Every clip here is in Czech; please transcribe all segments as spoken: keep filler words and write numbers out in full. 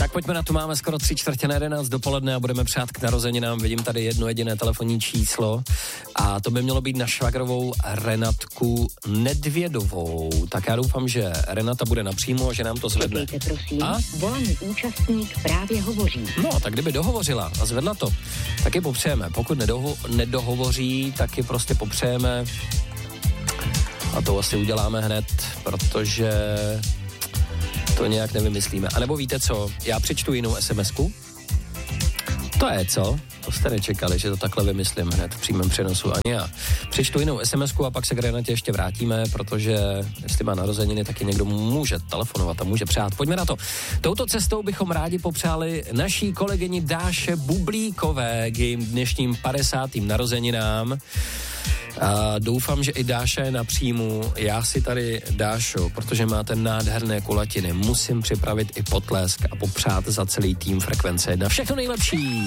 Tak pojďme na to, máme skoro tři čtvrtě na jedenáct dopoledne a budeme přát k narozeninám. Vidím tady jedno jediné telefonní číslo a to by mělo být na švagrovou Renatku Nedvědovou. Tak já doufám, že Renata bude napřímo a že nám to zvedne. Čekejte, prosím, a? volaný účastník právě hovoří. No, tak kdyby dohovořila a zvedla to, tak ji popřejeme. Pokud nedoho- nedohovoří, tak ji prostě popřejeme a to asi uděláme hned, protože to nějak nevymyslíme. A nebo víte co, já přečtu jinou SMSku. To je co? To jste nečekali, že to takhle vymyslím hned v přímém přenosu, ani já. Přečtu jinou SMSku a pak se k Renatě ještě vrátíme, protože jestli má narozeniny, taky někdo může telefonovat a může přát. Pojďme na to. Touto cestou bychom rádi popřáli naší kolegyni Dáše Bublíkové k jejím dnešním padesátým narozeninám. A doufám, že i Dáša je na příjmu. Já si tady, Dášo, protože máte nádherné kulatiny, musím připravit i potlesk a popřát za celý tým Frekvence jedna. Všechno nejlepší!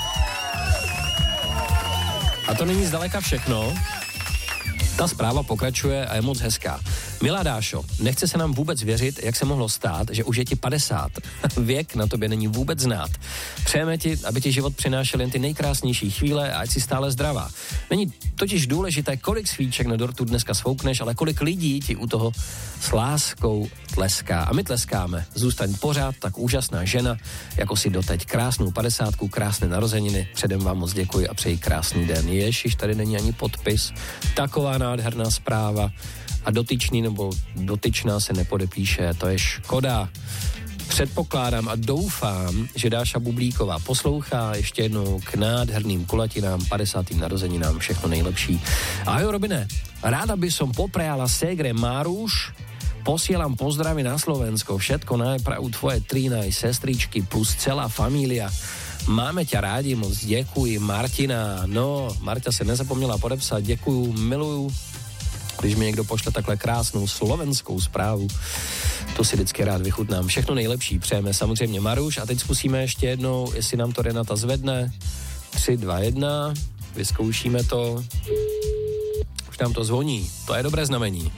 A to není zdaleka všechno. Ta zpráva pokračuje a je moc hezká. Milá Dášo, nechce se nám vůbec věřit, jak se mohlo stát, že už je ti padesát. Věk na tobě není vůbec znát. Přejeme ti, aby ti život přinášel jen ty nejkrásnější chvíle a ať si stále zdravá. Není totiž důležité, kolik svíček na dortu dneska svoukneš, ale kolik lidí ti u toho s láskou tleská. A my tleskáme. Zůstaň pořád tak úžasná žena, jako si doteď. Krásnou padesátku, krásné narozeniny. Předem vám moc děkuji a přeji krásný den. Ježiš, tady není ani podpis. Taková nádherná zpráva. A dotyčný nebo dotyčná se nepodepíše, to je škoda. Předpokládám a doufám, že Dáša Bublíková poslouchá ještě jednou k nádherným kulatinám, padesátým narozeninám, všechno nejlepší. Ahoj Robine, ráda by som poprajala ségre Máruš, posielam pozdravy na Slovensko, všetko najprav tvoje tri sestričky plus celá família. Máme ťa rádi, moc děkuji, Martina. No, Marta se nezapomněla podepsat, děkuju, miluju. Když mi někdo pošle takhle krásnou slovenskou zprávu, to si vždycky rád vychutnám. Všechno nejlepší přejeme samozřejmě Maruš a teď zkusíme ještě jednou, jestli nám to Renata zvedne. tři, dva, jedna, vyzkoušíme to. Už nám to zvoní, to je dobré znamení.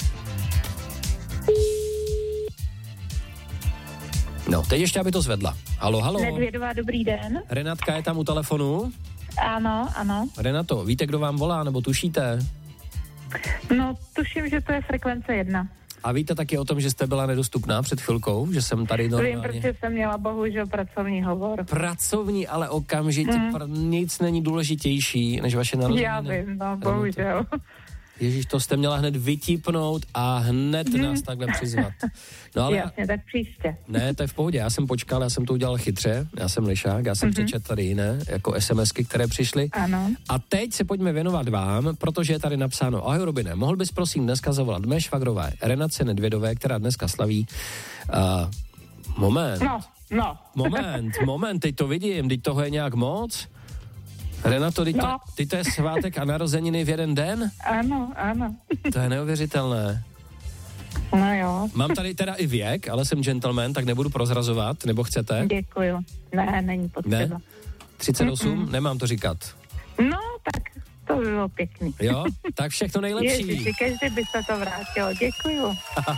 No, teď ještě, aby to zvedla. Halo, halo. Nedvědová, dobrý den. Renatka je tam u telefonu? Ano, ano. Renato, víte, kdo vám volá, nebo tušíte? No, tuším, že to je Frekvence jedna. A víte taky o tom, že jste byla nedostupná před chvilkou, že jsem tady normálně... Vím, protože jsem měla bohužel pracovní hovor. Pracovní, ale okamžitě mm. pr- nic není důležitější než vaše narozeniny. Já vím, no, bohužel. Ježíš, to jste měla hned vytípnout a hned mm. nás takhle přizvat. No ale jasně, tak příště. Ne, to je v pohodě, já jsem počkal, já jsem to udělal chytře, já jsem lišák, já jsem mm-hmm. přečet tady jiné, jako SMSky, které přišly. Ano. A teď se pojďme věnovat vám, protože je tady napsáno: ahoj Robine, mohl bys prosím dneska zavolat mé švagrové Renatce Nedvědové, která dneska slaví... Uh, moment. No, no. Moment, moment, teď to vidím, teď toho je nějak moc. Renato, teď, no. to, teď to je svátek a narozeniny v jeden den? Ano, ano. To je neuvěřitelné. No jo. Mám tady teda i věk, ale jsem gentleman, tak nebudu prozrazovat, nebo chcete? Děkuju. Ne, není potřeba. Ne? třicet osm? Mm-mm. Nemám to říkat. No, tak to by bylo pěkný. Jo? Tak všechno nejlepší. Ježiši, každý by se to vrátilo. Děkuju.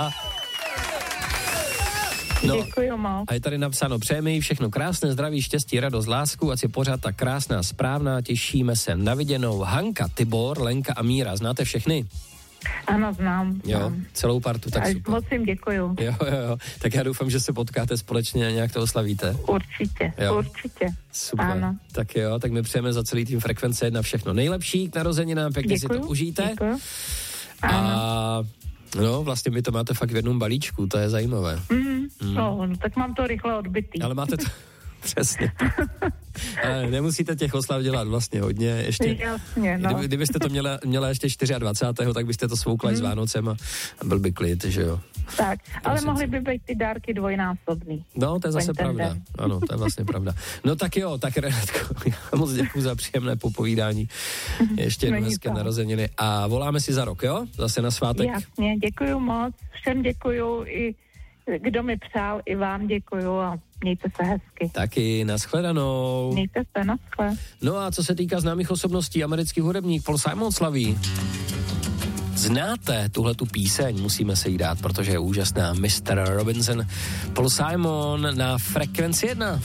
No, děkuju moc. A je tady napsáno: přejeme jí všechno krásné, zdraví, štěstí, radost, lásku, ať si pořád tak krásná, správná, těšíme se na viděnou. Hanka, Tibor, Lenka a Míra, znáte všechny? Ano, znám. Jo, znám. celou partu, tak Až super. moc jim děkuju. Jo, jo, jo, tak já doufám, že se potkáte společně a nějak to oslavíte. Určitě, jo. určitě. Super, ano. Tak jo, tak my přejeme za celý tým Frekvence jedna všechno nejlepší k narozeninám, pěkně děkuju, si to užijte. Děkuju. A no, vlastně vy to máte fakt v jednom balíčku, to je zajímavé. Mm, mm. No, no, tak mám to rychle odbytý. Ale máte to... Přesně. Ale nemusíte těch oslav dělat vlastně hodně. Ještě, jasně, no. Kdyby, kdybyste to měla, měla ještě dvacátého čtvrtého tak byste to svoukla hmm. s Vánocem a, a byl by klid, že jo. Tak, ale mohly by být ty dárky dvojnásobný. No, to je zase pravda. Den. Ano, to je vlastně pravda. No tak jo, tak Renatko, já moc děkuju za příjemné popovídání. Ještě jednou hezké narozeniny. A voláme si za rok, jo? Zase na svátek. Jasně, děkuju moc. Všem děkuju i kdo mi přál, i vám děkuju a mějte se hezky. Taky, nashledanou. Mějte se, naschle. No a co se týká známých osobností, americký hudebník Paul Simon slaví. znáte tuhletu píseň, musíme se jí dát, protože je úžasná. mister Robinson, Paul Simon na Frekvenci jedna.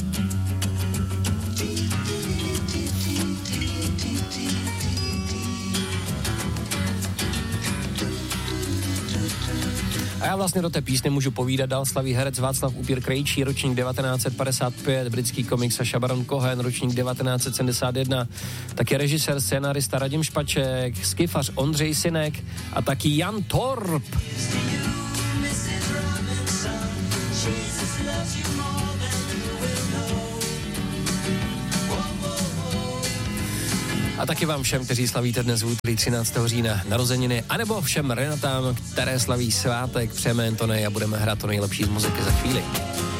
A já vlastně do té písně můžu povídat, dál slaví herec Václav Upír Krejčí, ročník devatenáct set padesát pět, britský komik Sacha Baron Cohen, ročník devatenáct set sedmdesát jedna, taky režisér, scénárista Radim Špaček, skifař Ondřej Synek a taky Jan Torp. A taky vám všem, kteří slavíte dnes v úterý třináctého října narozeniny, anebo všem Renatám, které slaví svátek, přejeme jen to nej a budeme hrát to nejlepší z muziky za chvíli.